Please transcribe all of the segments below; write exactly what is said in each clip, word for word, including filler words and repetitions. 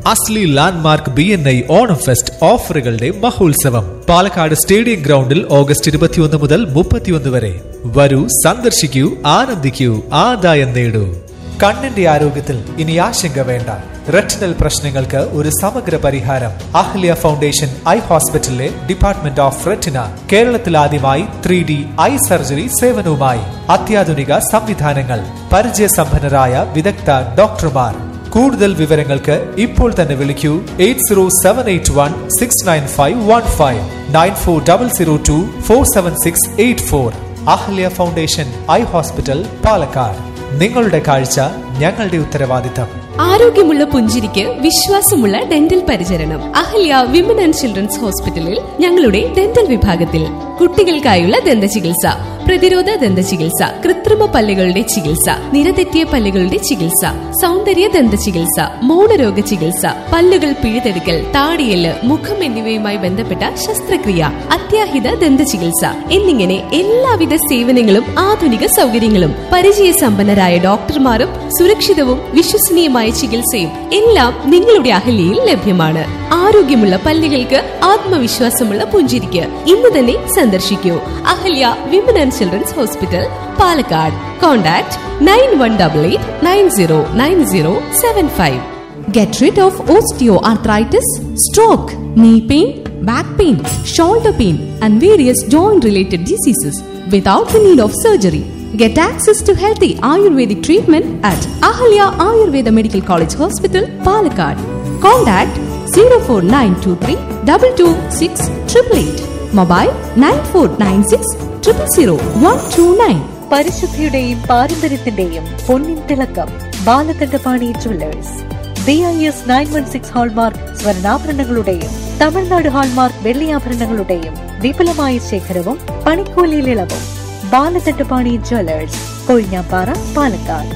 Asli landmark B N I Onam fest ഓഫറുകളുടെ മഹോത്സവം Palakkad stadium ഗ്രൗണ്ടിൽ August ഇരുപത്തിയൊന്ന് മുതൽ മുപ്പത്തിയൊന്ന് വരെ. വരൂ, സന്ദർശിക്കൂ, ആനന്ദിക്കൂ, ആദായം നേടൂ. കണ്ണിന്റെ ആരോഗ്യത്തിൽ ഇനി ആശങ്ക വേണ്ട. റെറ്റിനൽ പ്രശ്നങ്ങൾക്ക് ഒരു സമഗ്ര പരിഹാരം. അഹ്ല്യ ഫൗണ്ടേഷൻ ഐ ഹോസ്പിറ്റലിലെ ഡിപ്പാർട്ട്മെന്റ് ഓഫ് റെറ്റിന കേരളത്തിൽ ആദ്യമായി ത്രീ ഡി ഐ സർജറി സേവനവുമായി. അത്യാധുനിക സംവിധാനങ്ങൾ, പരിചയസമ്പന്നരായ വിദഗ്ധ ഡോക്ടർമാർ. കൂടുതൽ വിവരങ്ങൾക്ക് ഇപ്പോൾ തന്നെ വിളിക്കൂ eight zero seven eight one six nine five one five nine four double zero to four seven six eight four. Ahalia foundation eye hospital, Palakkad. നിങ്ങളുടെ കാഴ്ച ഞങ്ങളുടെ ഉത്തരവാദിത്തം. ആരോഗ്യമുള്ള പുഞ്ചിരിക്ക് വിശ്വാസമുള്ള ഡെന്റൽ പരിചരണം. അഹല്യ വിമൻ ആൻഡ് ചിൽഡ്രൻസ് ഹോസ്പിറ്റലിൽ ഞങ്ങളുടെ ഡെന്റൽ വിഭാഗത്തിൽ കുട്ടികൾക്കായുള്ള ദന്ത ചികിത്സ, പ്രതിരോധ ദന്ത ചികിത്സ, കൃത്രിമ പല്ലുകളുടെ ചികിത്സ, നിരതെറ്റിയ പല്ലുകളുടെ ചികിത്സ, സൗന്ദര്യ ദന്ത ചികിത്സ, മൗനരോഗ ചികിത്സ, പല്ലുകൾ പിഴുതെടുക്കൽ, താടിയെല്ല്, മുഖം എന്നിവയുമായി ബന്ധപ്പെട്ട ശസ്ത്രക്രിയ, അത്യാഹിത ദന്ത ചികിത്സ എന്നിങ്ങനെ എല്ലാവിധ സേവനങ്ങളും ആധുനിക സൗകര്യങ്ങളും പരിചയസമ്പന്നരായ ഡോക്ടർമാരും സുരക്ഷിതവും വിശ്വസനീയമായ ചികിത്സയും എല്ലാം നിങ്ങളുടെ അഹല്യയിൽ ലഭ്യമാണ്. ആരോഗ്യമുള്ള പല്ലുകൾക്ക് ആത്മവിശ്വാസമുള്ള പുഞ്ചിരിക്ക് ഇന്ന് തന്നെ സന്ദർശിക്കൂ. Ahalya women and children's hospital, Palakkad. Contact nine one double eight nine zero nine zero seven five. Get rid of osteoarthritis, stroke, knee pain, back pain, shoulder pain and various joint related diseases without the need of surgery. Get access to healthy Ayurvedic treatment at Ahalya Ayurveda Medical College Hospital, Palakkad. Contact zero four nine two three two two six eight eight eight. Mobile nine four nine six zero zero one two nine. പരിശുദ്ധിയുടെയും പാരമ്പര്യത്തിന്റെയും പൊന്നിൻ തിളക്കം Balakandapani jewellers. B I S nine one six hallmark സ്വർണ്ണാഭരണങ്ങളുടെയും Tamil Nadu hallmark വെള്ളിയാഭരണങ്ങളുടെയും വിപുലമായ ശേഖരവും പണിക്കൂലിയിൽ ഇളവും. Balakandapani jewellers, Kozhinjampara, Palakkad.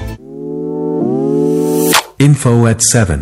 Info at seven.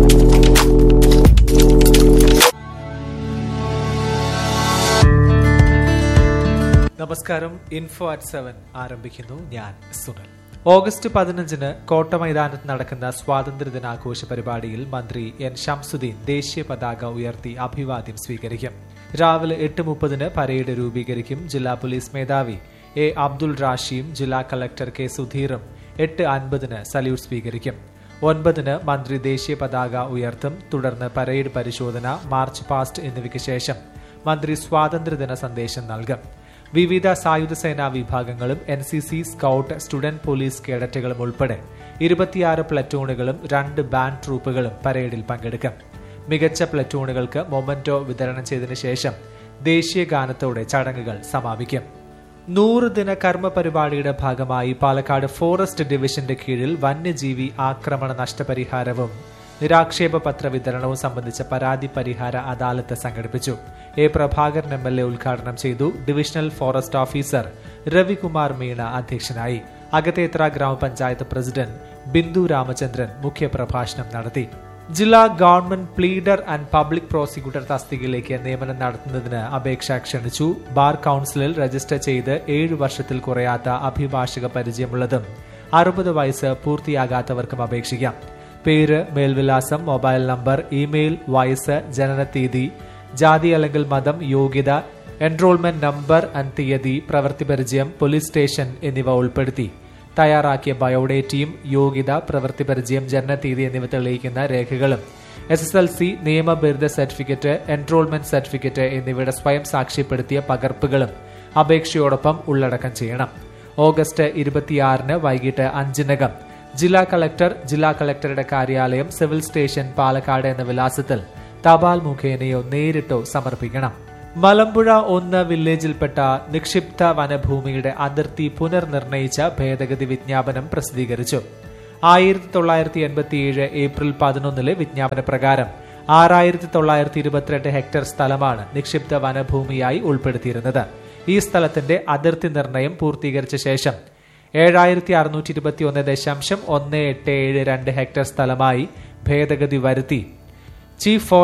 നമസ്കാരം. Info at seven ആരംഭിക്കുന്നു. ഞാൻ Sunal. August പതിനഞ്ചിന് കോട്ട മൈതാനത്ത് നടക്കുന്ന സ്വാതന്ത്ര്യദിനാഘോഷ പരിപാടിയിൽ മന്ത്രി എൻ ശംസുദ്ദീൻ ദേശീയ പതാക ഉയർത്തി അഭിവാദ്യം സ്വീകരിക്കും. രാവിലെ എട്ട് മുപ്പതിന് പരേഡ് രൂപീകരിക്കും. ജില്ലാ പോലീസ് മേധാവി എ അബ്ദുൾ റാഷിയും ജില്ലാ കളക്ടർ കെ സുധീറും എട്ട് അൻപതിന് സല്യൂട്ട് സ്വീകരിക്കും. ഒൻപതിന് മന്ത്രി ദേശീയ പതാക ഉയർത്തും. തുടർന്ന് പരേഡ് പരിശോധന, മാർച്ച് പാസ്റ്റ് എന്നിവയ്ക്ക് ശേഷം മന്ത്രി സ്വാതന്ത്ര്യദിന സന്ദേശം നൽകും. വിവിധ സായുധ സേനാ വിഭാഗങ്ങളും N C C, scout, student police കേഡറ്റുകളും ഉൾപ്പെടെ ഇരുപത്തിയാറ് പ്ലറ്റൂണുകളും രണ്ട് ബാൻഡ് ട്രൂപ്പുകളും പരേഡിൽ പങ്കെടുക്കും. മികച്ച പ്ലറ്റൂണുകൾക്ക് മൊമന്റോ വിതരണം ചെയ്തതിനു ശേഷം ദേശീയ ഗാനത്തോടെ ചടങ്ങുകൾ സമാപിക്കും. നൂറ് ദിന കർമ്മ പരിപാടിയുടെ ഭാഗമായി പാലക്കാട് ഫോറസ്റ്റ് ഡിവിഷന്റെ കീഴിൽ വന്യജീവി ആക്രമണ നഷ്ടപരിഹാരവും നിരാക്ഷേപ പത്ര വിതരണവും സംബന്ധിച്ച പരാതി പരിഹാര അദാലത്ത് സംഘടിപ്പിച്ചു. A Prabhakaran M L A ഉദ്ഘാടനം ചെയ്തു. Divisional forest officer Ravikumar Meena അധ്യക്ഷനായി. അകത്തേത്ര ഗ്രാമപഞ്ചായത്ത് പ്രസിഡന്റ് ബിന്ദു രാമചന്ദ്രൻ മുഖ്യപ്രഭാഷണം നടത്തി. ജില്ലാ government pleader and public prosecutor തസ്തികയിലേക്ക് നിയമനം നടത്തുന്നതിന് അപേക്ഷ ക്ഷണിച്ചു. ബാർ കൌൺസിലിൽ രജിസ്റ്റർ ചെയ്ത് ഏഴു വർഷത്തിൽ കുറയാത്ത അഭിഭാഷക പരിചയമുള്ളതും അറുപത് വയസ്സ് പൂർത്തിയാകാത്തവർക്കും അപേക്ഷിക്കാം. പേര്, മേൽവിലാസം, മൊബൈൽ നമ്പർ, ഇമെയിൽ, വയസ്സ്, ജനനത്തീയതി, ജാതി അല്ലെങ്കിൽ മതം, യോഗ്യത, എൻറോൾമെന്റ് നമ്പർ ആൻഡ് തീയതി, പ്രവൃത്തി പരിചയം, പോലീസ് സ്റ്റേഷൻ എന്നിവ ഉൾപ്പെടുത്തി തയ്യാറാക്കിയ ബയോഡേറ്റയും യോഗ്യത, പ്രവൃത്തി പരിചയം, ജനനത്തീയതി എന്നിവ തെളിയിക്കുന്ന രേഖകളും S S L C, നിയമബിരുദ certificate, enrolment certificate എന്നിവയുടെ സ്വയം സാക്ഷ്യപ്പെടുത്തിയ പകർപ്പുകളും അപേക്ഷയോടൊപ്പം ഉള്ളടക്കം ചെയ്യണം. ഓഗസ്റ്റ് ഇരുപത്തിയാറിന് വൈകിട്ട് അഞ്ചിനകം ജില്ലാ കളക്ടർ, ജില്ലാ കളക്ടറുടെ കാര്യാലയം, സിവിൽ സ്റ്റേഷൻ, പാലക്കാട് എന്ന വിലാസത്തിൽ തപാൽ മുഖേനയോ നേരിട്ടോ സമർപ്പിക്കണം. മലമ്പുഴ ഒന്ന് വില്ലേജിൽപ്പെട്ട നിക്ഷിപ്ത വനഭൂമിയുടെ അതിർത്തി പുനർനിർണയിച്ച ഭേദഗതി വിജ്ഞാപനം പ്രസിദ്ധീകരിച്ചു. ആയിരത്തി തൊള്ളായിരത്തി എൺപത്തിയേഴ് ഏപ്രിൽ പതിനൊന്നിലെ വിജ്ഞാപന പ്രകാരം ആറായിരത്തി തൊള്ളായിരത്തി ഇരുപത്തിരണ്ട് ഹെക്ടർ സ്ഥലമാണ് നിക്ഷിപ്ത വനഭൂമിയായി ഉൾപ്പെടുത്തിയിരുന്നത്. ഈ സ്ഥലത്തിന്റെ അതിർത്തി നിർണയം പൂർത്തീകരിച്ച ശേഷം ഏഴായിരത്തി അറുന്നൂറ്റി ഇരുപത്തി ഒന്ന് ദശാംശം ഒന്ന് എട്ട് ഏഴ് രണ്ട് ഹെക്ടർ സ്ഥലമായി ഭേദഗതി വരുത്തി. ചീഫ്